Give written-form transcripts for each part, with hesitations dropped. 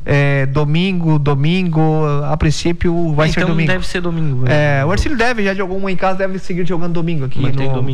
domingo, a princípio vai ser domingo. Então deve ser domingo. O Ercílio já jogou uma em casa, deve seguir jogando domingo aqui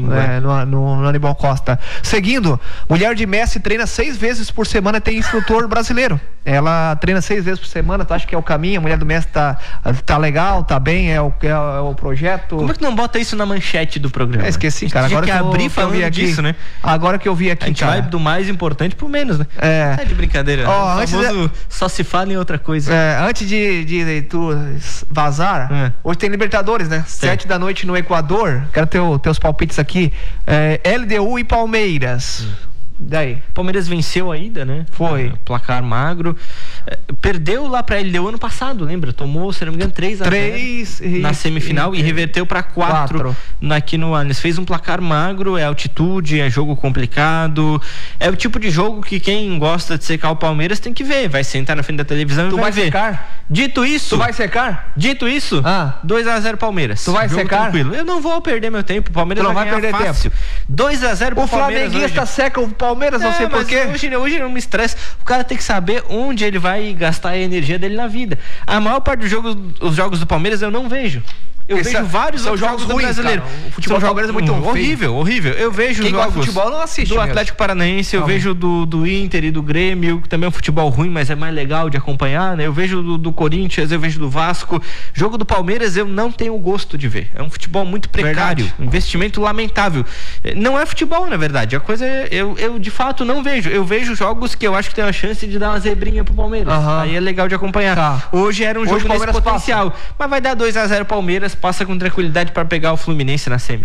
no Aníbal Costa. Seguindo, mulher de Messi treina 6 vezes por semana, tem instrutor brasileiro. Ela treina 6 vezes por semana, tu acha que é o caminho? A mulher do Messi tá legal, tá bem, é o projeto. Como é que não bota isso na manchete do programa? Esqueci, cara. Agora que eu vi aqui, disso, né? Agora que eu vi aqui, a gente vai do mais importante pro menos, né? É de brincadeira. Só se fala em outra coisa. Antes de tu vazar, hoje tem Libertadores, né? 7 da noite no Equador. Quero ter teus palpites aqui. LDU e Palmeiras. Daí. Palmeiras venceu a ida, né? Foi. Placar magro. Perdeu lá pra LDU ano passado, lembra? Tomou, se não me engano, 3-0 na semifinal e reverteu pra 4 aqui no Allianz. Fez um placar magro, é altitude, é jogo complicado. É o tipo de jogo que quem gosta de secar o Palmeiras tem que ver. Vai sentar na frente da televisão e vai ver. Secar? Dito isso... Tu vai secar? Dito isso, 2-0 Palmeiras. Tu vai secar? Tranquilo. Eu não vou perder meu tempo. O Palmeiras não vai perder fácil. 2-0 pro Palmeiras. O flamenguista seca o Palmeiras, não sei porquê. Hoje não me estressa. O cara tem que saber onde ele vai gastar a energia dele na vida. A maior parte dos jogos do Palmeiras eu não vejo. Eu vejo vários jogos do brasileiro. O futebol do Palmeiras é muito horrível. Eu vejo quem jogos futebol não assiste do Atlético Paranaense, eu vejo do Inter e do Grêmio, que também é um futebol ruim, mas é mais legal de acompanhar, né? Eu vejo do Corinthians, eu vejo do Vasco. Jogo do Palmeiras eu não tenho gosto de ver. É um futebol muito precário, um investimento lamentável. Não é futebol, na verdade. A coisa eu de fato não vejo. Eu vejo jogos que eu acho que tem a chance de dar uma zebrinha pro Palmeiras. Aí é legal de acompanhar. Hoje era um jogo nesse potencial. Mas vai dar 2-0 Palmeiras, passa com tranquilidade para pegar o Fluminense na semi.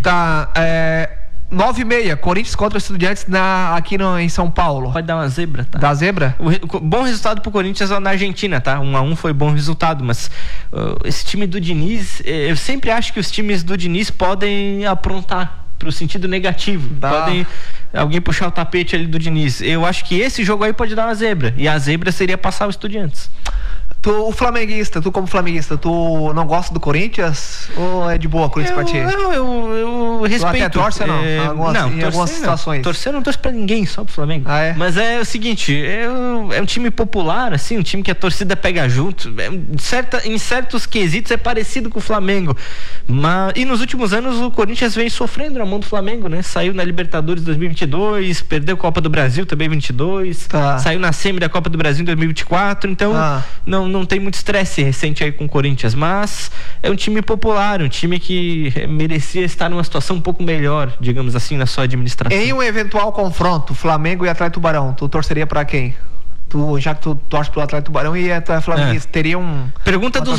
9h30, Corinthians contra Estudiantes aqui em São Paulo. Pode dar uma zebra, tá? Dá zebra? Bom resultado pro Corinthians na Argentina, tá? 1-1 foi bom resultado, mas esse time do Diniz, eu sempre acho que os times do Diniz podem aprontar pro sentido negativo. Podem alguém puxar o tapete ali do Diniz. Eu acho que esse jogo aí pode dar uma zebra, e a zebra seria passar o Estudiantes. Tu como flamenguista, tu não gosta do Corinthians? Ou é de boa Corinthians pra ti? Não, eu respeito. Tu até torce ou não? Em algumas situações. Torcer não torce pra ninguém, só pro Flamengo. Mas é o seguinte, é um time popular, assim, um time que a torcida pega junto. Em certos quesitos é parecido com o Flamengo. E nos últimos anos o Corinthians vem sofrendo na mão do Flamengo, né? Saiu na Libertadores 2022, perdeu a Copa do Brasil também 22, saiu na semi da Copa do Brasil em 2024, então não tem muito estresse recente aí com o Corinthians, mas é um time popular, um time que merecia estar numa situação um pouco melhor, digamos assim, na sua administração. Em um eventual confronto, Flamengo e Atlético Tubarão, tu torceria pra quem? Já que tu torce pro Atlético Tubarão e tu é flamenguista, teria Pergunta dos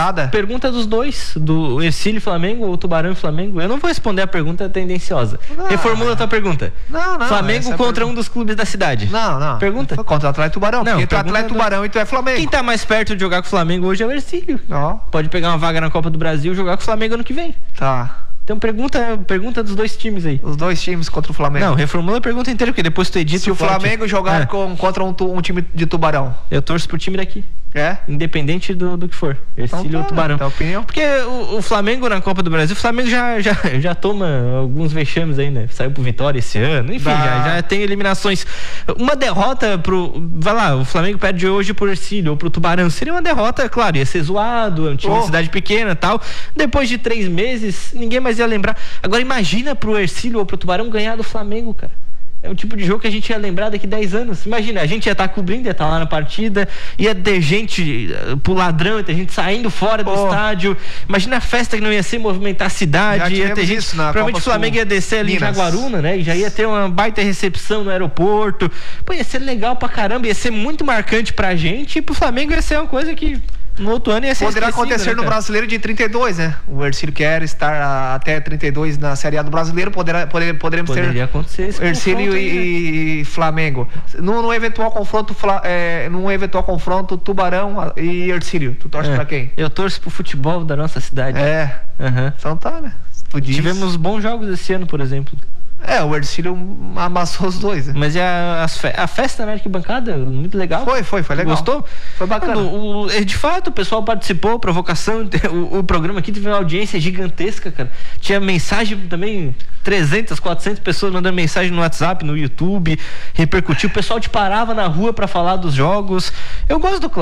dois, do Ercílio Flamengo ou Tubarão e Flamengo. Eu não vou responder a pergunta tendenciosa. Reformula a tua pergunta. Não. Flamengo contra um dos clubes da cidade. Não. Pergunta. Contra o Atlético Tubarão. Porque tu é Atlético Tubarão e tu é Flamengo. Quem tá mais perto de jogar com o Flamengo hoje é o Ercílio. Pode pegar uma vaga na Copa do Brasil e jogar com o Flamengo ano que vem. Então pergunta dos dois times aí. Os dois times contra o Flamengo. Não, reformula a pergunta inteira, porque depois tu edita. Se o Flamengo jogar contra um time de Tubarão. Eu torço pro time daqui. Independente do que for. Ercílio ou Tubarão. Opinião? Porque o Flamengo na Copa do Brasil, o Flamengo já toma alguns vexames aí, né? Saiu pro Vitória esse ano. Enfim, já tem eliminações. Uma derrota vai lá, o Flamengo perde hoje pro Ercílio ou pro Tubarão. Seria uma derrota, claro, ia ser zoado, é um time de cidade pequena e tal. Depois de 3 meses, ninguém mais ia lembrar. Agora imagina pro Ercílio ou pro Tubarão ganhar do Flamengo, cara. É um tipo de jogo que a gente ia lembrar daqui 10 anos. Imagina, a gente ia estar cobrindo, ia estar lá na partida, ia ter gente pro ladrão, ia ter gente saindo fora do estádio. Imagina a festa que não ia ser movimentar a cidade, ia ter gente. Provavelmente o Flamengo ia descer ali em Jaguaruna, né? E já ia ter uma baita recepção no aeroporto. Ia ser legal pra caramba, ia ser muito marcante pra gente, e pro Flamengo ia ser uma coisa que no outro ano ia ser poderá acontecer no Brasileiro de 32, né? O Ercílio quer estar até 32 na Série A do Brasileiro, poderemos Poderia acontecer esse Ercílio e Flamengo. Num eventual confronto, Tubarão e Ercílio, tu torce pra quem? Eu torço pro futebol da nossa cidade. Então tá, né? Tivemos bons jogos esse ano, por exemplo. O Ercílio amassou os dois, né? Mas a festa na arquibancada, muito legal. Foi legal. Gostou? Foi bacana. De fato, o pessoal participou, provocação, o programa aqui teve uma audiência gigantesca, cara. Tinha mensagem também, 300, 400 pessoas mandando mensagem no WhatsApp, no YouTube, repercutiu. O pessoal te parava na rua pra falar dos jogos. Eu gosto do